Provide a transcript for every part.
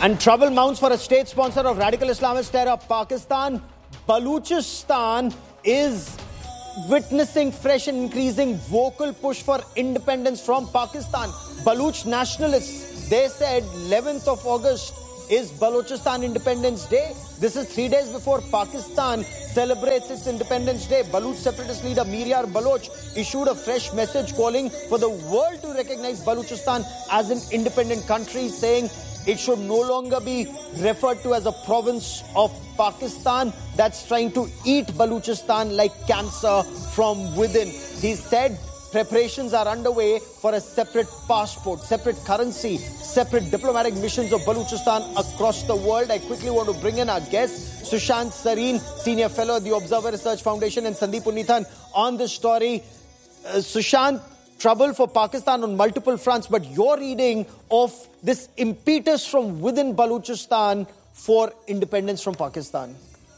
And trouble mounts for a state sponsor of radical Islamist terror, Pakistan. Balochistan is witnessing fresh and increasing vocal push for independence from Pakistan. Baloch nationalists, they said 11th of August is Balochistan Independence Day. This is 3 days before Pakistan celebrates its Independence Day. Baloch separatist leader Miryar Baloch issued a fresh message calling for the world to recognize Balochistan as an independent country, saying it should no longer be referred to as a province of Pakistan that's trying to eat Balochistan like cancer from within. He said preparations are underway for a separate passport, separate currency, separate diplomatic missions of Balochistan across the world. I quickly want to bring in our guests, Sushant Sareen, Senior Fellow at the Observer Research Foundation, and Sandeep Unnithan on this story. Sushant, trouble for Pakistan on multiple fronts, but your reading of this impetus from within Balochistan for independence from Pakistan?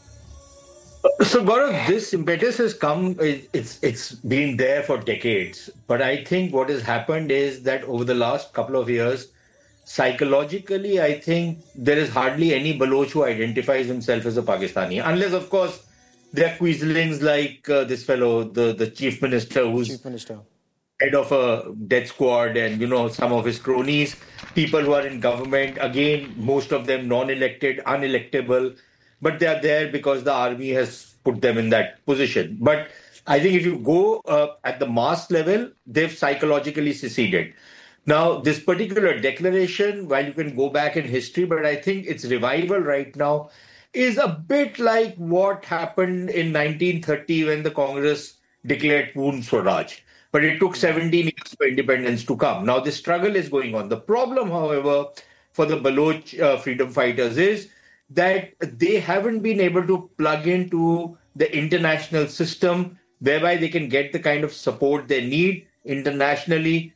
So, Gaurav, this impetus has come, it's been there for decades. But I think what has happened is that over the last couple of years, psychologically, I think there is hardly any Baloch who identifies himself as a Pakistani. Unless, of course, there are quislings like this fellow, the chief minister, who's head of a death squad, and, you know, some of his cronies, people who are in government, again, most of them non-elected, unelectable. But they are there because the army has put them in that position. But I think if you go at the mass level, they've psychologically seceded. Now, this particular declaration, while you can go back in history, but I think its revival right now is a bit like what happened in 1930 when the Congress declared Poorna Swaraj. But it took 17 years for independence to come. Now, this struggle is going on. The problem, however, for the Baloch freedom fighters is that they haven't been able to plug into the international system whereby they can get the kind of support they need internationally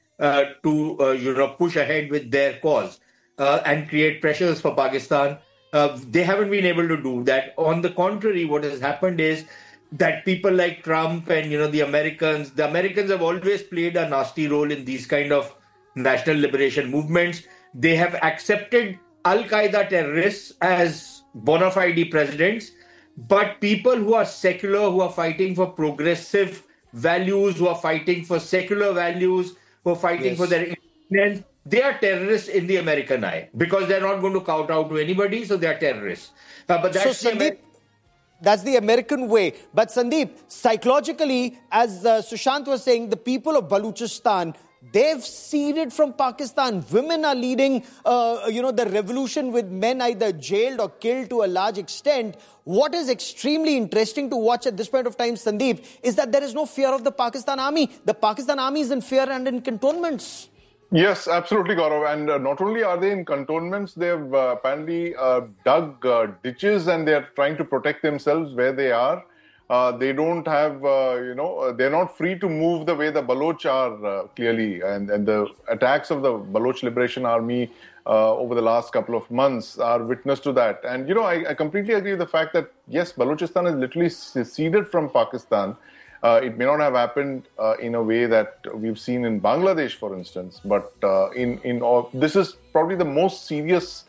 to push ahead with their cause and create pressures for Pakistan. They haven't been able to do that. On the contrary, what has happened is that people like Trump and, the Americans have always played a nasty role in these kind of national liberation movements. They have accepted Al-Qaeda terrorists as bona fide presidents, but people who are secular, who are fighting for progressive values, who are fighting for secular values, who are fighting for their independence, they are terrorists in the American eye because they're not going to kowtow to anybody, so they are terrorists. But that's that's the American way. But Sandeep, psychologically, as Sushant was saying, the people of Balochistan, they've seceded from Pakistan. Women are leading, the revolution with men either jailed or killed to a large extent. What is extremely interesting to watch at this point of time, Sandeep, is that there is no fear of the Pakistan army. The Pakistan army is in fear and in cantonments. Yes, absolutely, Gaurav. And not only are they in cantonments, they've apparently dug ditches and they're trying to protect themselves where they are. They don't have, they're not free to move the way the Baloch are clearly. And the attacks of the Baloch Liberation Army over the last couple of months are witness to that. And, I completely agree with the fact that, yes, Balochistan has literally seceded from Pakistan. It may not have happened in a way that we've seen in Bangladesh, for instance, but this is probably the most serious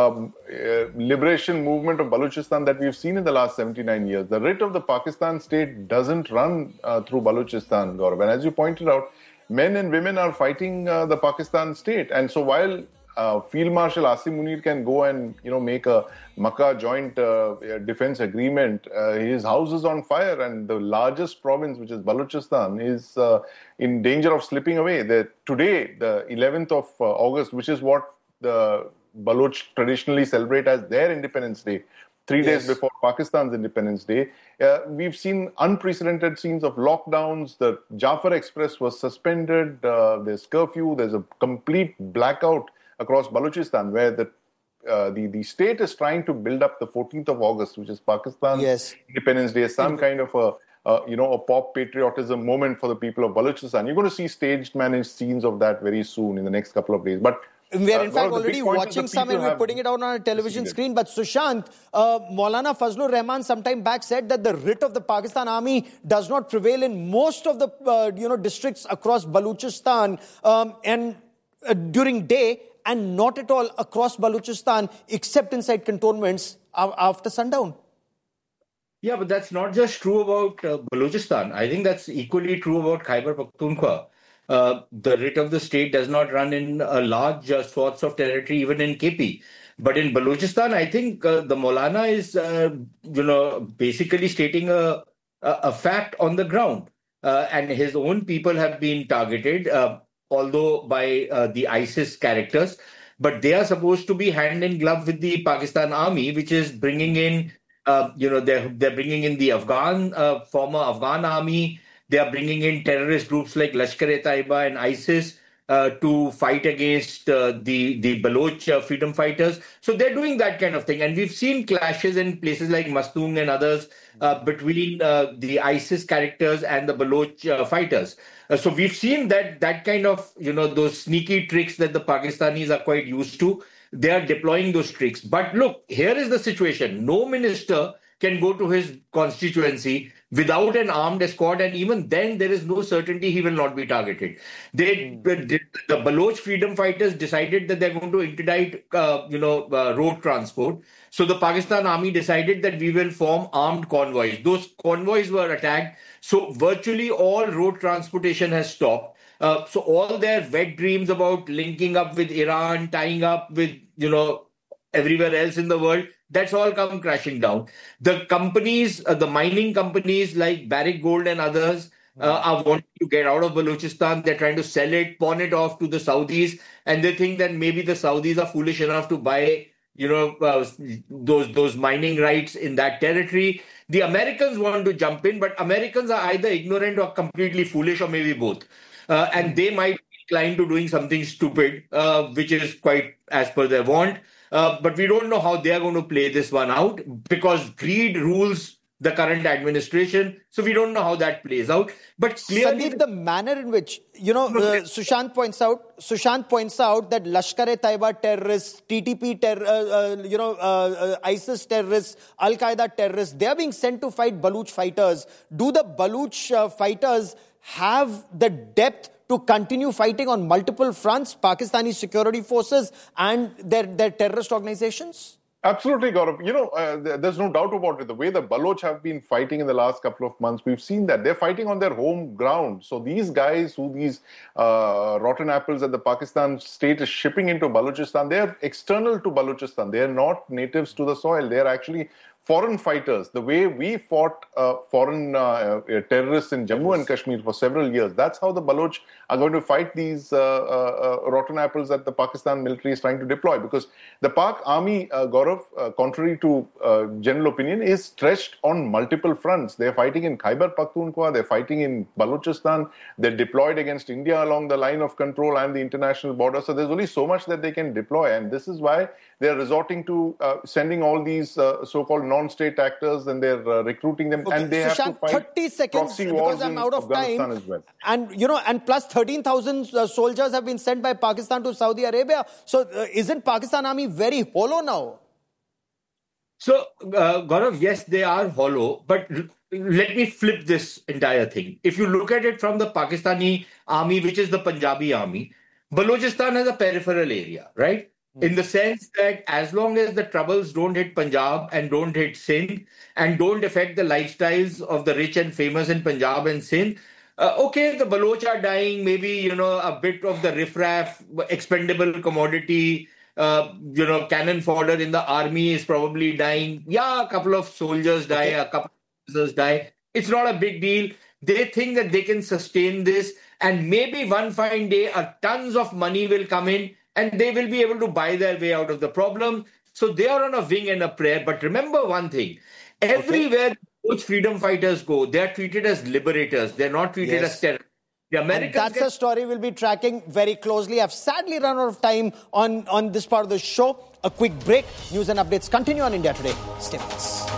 liberation movement of Balochistan that we've seen in the last 79 years. The writ of the Pakistan state doesn't run through Balochistan, Gaurav. And as you pointed out, men and women are fighting the Pakistan state. And so while Field Marshal Asim Munir can go and make a Makkah joint defense agreement, his house is on fire, and the largest province, which is Balochistan, is in danger of slipping away. Today, the 11th of August, which is what the Baloch traditionally celebrate as their Independence Day, 3 days before Pakistan's Independence Day, we've seen unprecedented scenes of lockdowns. The Jafar Express was suspended. There's curfew. There's a complete blackout across Balochistan, where the state is trying to build up the 14th of August, which is Pakistan's Independence Day, some kind of a pop patriotism moment for the people of Balochistan. You're going to see staged managed scenes of that very soon in the next couple of days. But we are in fact already watching some and we're putting it out on our television screen. But Sushant, Maulana Fazlur Rahman sometime back said that the writ of the Pakistan army does not prevail in most of the districts across Balochistan. And during day and not at all across Balochistan, except inside cantonments after sundown. Yeah, but that's not just true about Balochistan. I think that's equally true about Khyber Pakhtunkhwa. The writ of the state does not run in large swaths of territory, even in KP. But in Balochistan, I think the Maulana is, basically stating a fact on the ground. And his own people have been targeted, although by the ISIS characters. But they are supposed to be hand in glove with the Pakistan army, which is bringing in they're bringing in the former Afghan army. They are bringing in terrorist groups like Lashkar-e-Taiba and ISIS to fight against the Baloch freedom fighters. So they're doing that kind of thing. And we've seen clashes in places like Mastung and others between the ISIS characters and the Baloch fighters. So we've seen that kind of, those sneaky tricks that the Pakistanis are quite used to. They are deploying those tricks. But look, here is the situation. No minister can go to his constituency without an armed escort, and even then there is no certainty he will not be targeted. The Baloch freedom fighters decided that they're going to interdict road transport. So the Pakistan army decided that we will form armed convoys. Those convoys were attacked. So virtually all road transportation has stopped. So all their wet dreams about linking up with Iran, tying up with, everywhere else in the world, that's all come crashing down. The companies, the mining companies like Barrick Gold and others are wanting to get out of Balochistan. They're trying to sell it, pawn it off to the Saudis. And they think that maybe the Saudis are foolish enough to buy, those mining rights in that territory. The Americans want to jump in, but Americans are either ignorant or completely foolish, or maybe both. And they might be inclined to doing something stupid, which is quite as per their want. But we don't know how they are going to play this one out, because greed rules the current administration. So we don't know how that plays out. But clearly, Sandeep, the manner in which, Sushant points out that Lashkar-e-Taiba terrorists, TTP ISIS terrorists, Al-Qaeda terrorists, they are being sent to fight Baloch fighters. Do the Baloch fighters have the depth to continue fighting on multiple fronts, Pakistani security forces and their terrorist organizations? Absolutely, Gaurav. There's no doubt about it. The way the Baloch have been fighting in the last couple of months, we've seen that. They're fighting on their home ground. So these guys, these rotten apples that the Pakistan state is shipping into Balochistan, they're external to Balochistan. They're not natives to the soil. They're actually foreign fighters. The way we fought foreign terrorists in Jammu and Kashmir for several years, that's how the Baloch are going to fight these rotten apples that the Pakistan military is trying to deploy. Because the Pak army, Gaurav, contrary to general opinion, is stretched on multiple fronts. They're fighting in Khyber Pakhtunkhwa, they're fighting in Balochistan, they're deployed against India along the line of control and the international border. So there's only so much that they can deploy. And this is why they're resorting to sending all these so-called non-state actors, and they're recruiting them. Okay. And they Sushant, have to fight 30 seconds because I'm out of time. As well. And plus 13,000 soldiers have been sent by Pakistan to Saudi Arabia. So isn't Pakistan army very hollow now? So, Gaurav, yes, they are hollow, but let me flip this entire thing. If you look at it from the Pakistani army, which is the Punjabi army, Balochistan has a peripheral area, right? In the sense that as long as the troubles don't hit Punjab and don't hit Sindh and don't affect the lifestyles of the rich and famous in Punjab and Sindh, okay, the Baloch are dying, maybe, a bit of the riffraff, expendable commodity, cannon fodder in the army is probably dying. Yeah, a couple of soldiers die, a couple of officers die. It's not a big deal. They think that they can sustain this, and maybe one fine day, tons of money will come in, and they will be able to buy their way out of the problem. So they are on a wing and a prayer. But remember one thing. Everywhere those freedom fighters go, they are treated as liberators. They're not treated as terrorists. The Americans that's a story we'll be tracking very closely. I've sadly run out of time on this part of the show. A quick break. News and updates continue on India Today. Stay with us.